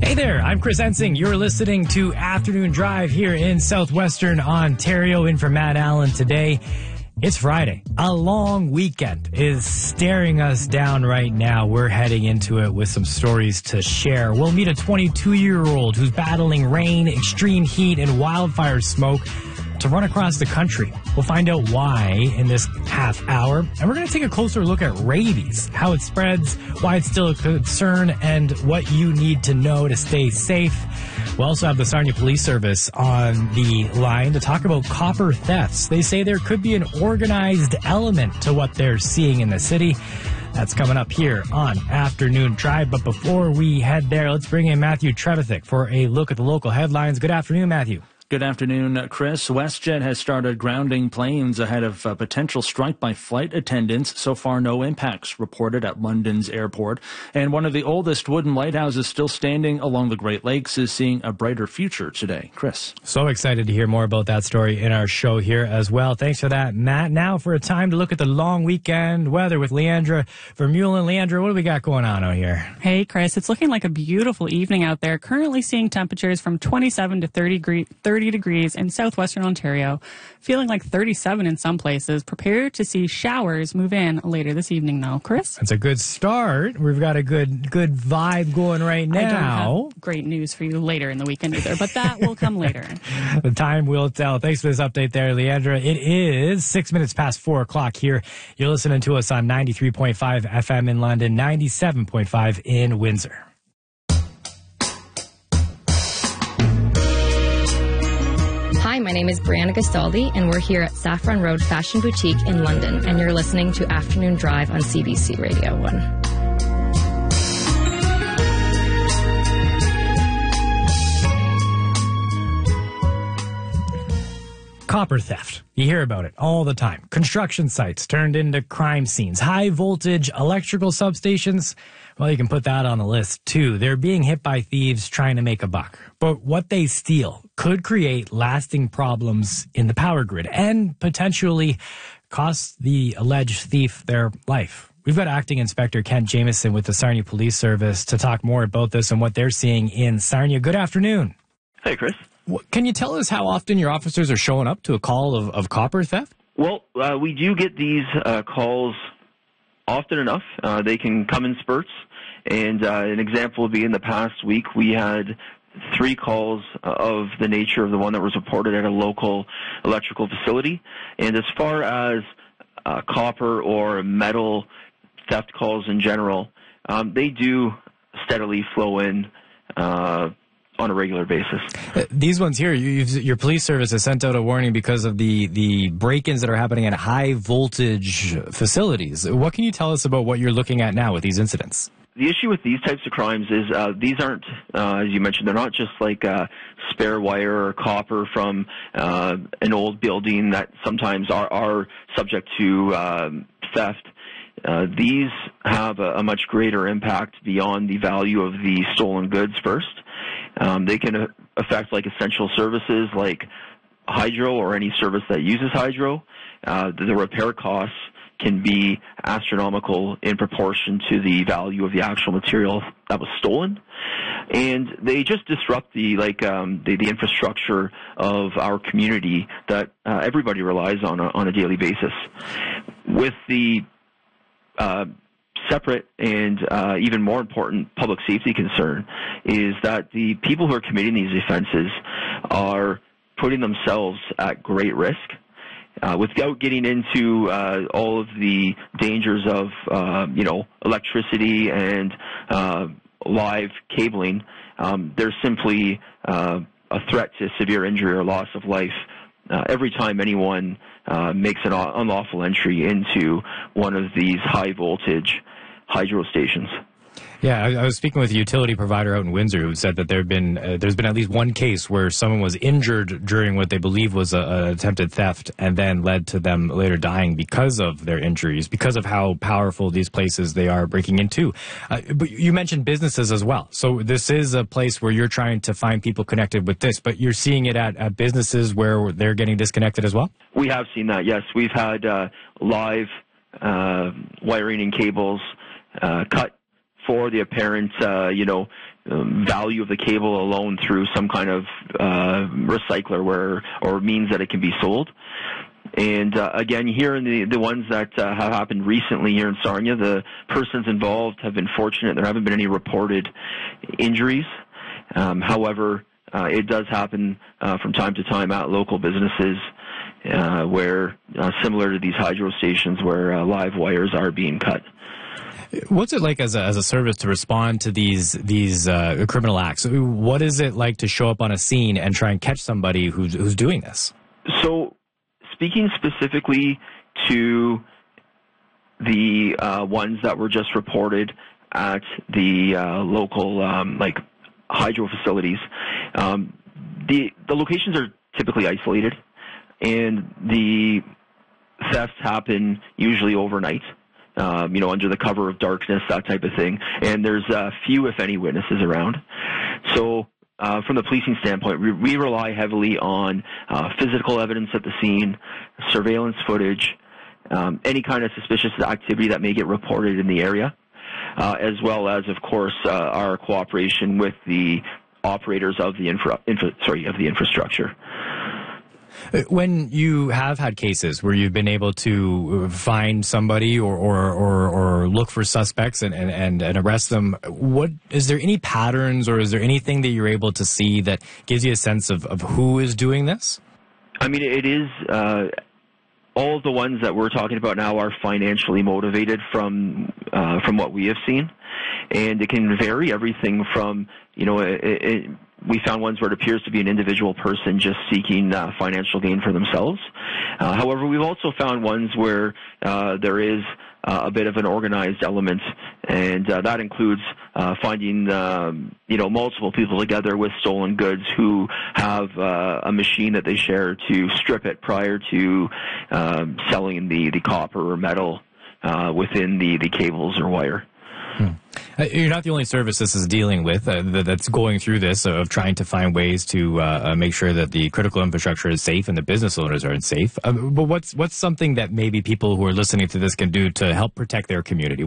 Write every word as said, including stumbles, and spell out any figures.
Hey there, I'm Chris Ensing. You're listening to Afternoon Drive here in southwestern Ontario. In for Matt Allen today. It's Friday. A long weekend is staring us down right now. We're heading into it with some stories to share. We'll meet a twenty-two-year-old who's battling rain, extreme heat, and wildfire smoke to run across the country. We'll find out why in this half hour. And we're going to take a closer look at rabies, how it spreads, why it's still a concern, and what you need to know to stay safe. We'll also have the Sarnia Police Service on the line to talk about copper thefts. They say there could be an organized element to what they're seeing in the city. That's coming up here on Afternoon Drive. But before we head there, let's bring in Matthew Trevithick for a look at the local headlines. Good afternoon, Matthew. Good afternoon, Chris. WestJet has started grounding planes ahead of a potential strike by flight attendants. So far, no impacts reported at London's airport. And one of the oldest wooden lighthouses still standing along the Great Lakes is seeing a brighter future today. Chris. So excited to hear more about that story in our show here as well. Thanks for that, Matt. Now for a time to look at the long weekend weather with Leandra Vermeulen. Leandra, what do we got going on out here? Hey, Chris. It's looking like a beautiful evening out there. Currently seeing temperatures from twenty-seven to thirty degrees. thirty degrees in southwestern Ontario, feeling like thirty-seven in some places. Prepare to see showers move in later this evening, though. Chris? That's a good start. We've got a good good vibe going right now. I don't have great news for you later in the weekend either, but that will come later. The time will tell. Thanks for this update there, Leandra. It is six minutes past four o'clock here. You're listening to us on ninety-three point five F M in London, ninety-seven point five in Windsor. Hi, my name is Brianna Gastaldi, and we're here at Saffron Road Fashion Boutique in London, and you're listening to Afternoon Drive on C B C Radio one. Copper theft. You hear about it all the time. Construction sites turned into crime scenes. High voltage electrical substations. Well, you can put that on the list too. They're being hit by thieves trying to make a buck. But what they steal could create lasting problems in the power grid and potentially cost the alleged thief their life. We've got Acting Inspector Kent Jameson with the Sarnia Police Service to talk more about this and what they're seeing in Sarnia. Good afternoon. Hey, Chris. Can you tell us how often your officers are showing up to a call of, of copper theft? Well, uh, we do get these uh, calls often enough. Uh, they can come in spurts. And uh, an example would be in the past week, we had three calls of the nature of the one that was reported at a local electrical facility. And as far as uh, copper or metal theft calls in general, um, they do steadily flow in uh on a regular basis. Uh, these ones here, you, your police service has sent out a warning because of the, the break-ins that are happening at high-voltage facilities. What can you tell us about what you're looking at now with these incidents? The issue with these types of crimes is uh, these aren't, uh, as you mentioned, they're not just like uh, spare wire or copper from uh, an old building that sometimes are, are subject to um, theft. Uh, these have a, a much greater impact beyond the value of the stolen goods first. Um, they can affect like essential services like hydro or any service that uses hydro. Uh, the, the repair costs can be astronomical in proportion to the value of the actual material that was stolen. And they just disrupt the like um, the, the infrastructure of our community that uh, everybody relies on a, on a daily basis. With the uh, separate and uh, even more important public safety concern is that the people who are committing these offenses are putting themselves at great risk. Uh, without getting into uh, all of the dangers of, uh, you know, electricity and uh, live cabling, um, there's simply uh, a threat to severe injury or loss of life uh, every time anyone uh, makes an unlawful entry into one of these high-voltage hydro stations. Yeah, I, I was speaking with a utility provider out in Windsor who said that there have been uh, there's been at least one case where someone was injured during what they believe was a, a attempted theft, and then led to them later dying because of their injuries, because of how powerful these places they are breaking into. Uh, but you mentioned businesses as well, so this is a place where you're trying to find people connected with this, but you're seeing it at, at businesses where they're getting disconnected as well? We have seen that, yes. We've had uh, live uh, wiring and cables uh, cut for the apparent, uh, you know, um, value of the cable alone through some kind of uh, recycler where or means that it can be sold. And uh, again, here in the the ones that uh, have happened recently here in Sarnia, the persons involved have been fortunate. There haven't been any reported injuries. Um, however, uh, it does happen uh, from time to time at local businesses uh, where, uh, similar to these hydro stations, where uh, live wires are being cut. What's it like as a as a service to respond to these these uh, criminal acts? What is it like to show up on a scene and try and catch somebody who's who's doing this? So, speaking specifically to the uh, ones that were just reported at the uh, local um, like hydro facilities, um, the the locations are typically isolated, and the thefts happen usually overnight. Um, you know, under the cover of darkness, that type of thing. And there's uh, few, if any, witnesses around. So, uh, from the policing standpoint, we, we rely heavily on uh, physical evidence at the scene, surveillance footage, um, any kind of suspicious activity that may get reported in the area, uh, as well as, of course, uh, our cooperation with the operators of the infra, infra sorry, of the infrastructure. When you have had cases where you've been able to find somebody or or, or, or look for suspects and, and, and arrest them, what is there any patterns or is there anything that you're able to see that gives you a sense of, of who is doing this? I mean, it is uh, all of the ones that we're talking about now are financially motivated from uh, from what we have seen, and it can vary everything from, you know, it, it, we found ones where it appears to be an individual person just seeking uh, financial gain for themselves. Uh, however, we've also found ones where uh, there is uh, a bit of an organized element, and uh, that includes uh, finding, um, you know, multiple people together with stolen goods who have uh, a machine that they share to strip it prior to um, selling the, the copper or metal uh, within the, the cables or wire. Hmm. Uh, you're not the only service this is dealing with uh, that's going through this, of trying to find ways to uh, make sure that the critical infrastructure is safe and the business owners are safe. Uh, but what's what's something that maybe people who are listening to this can do to help protect their community?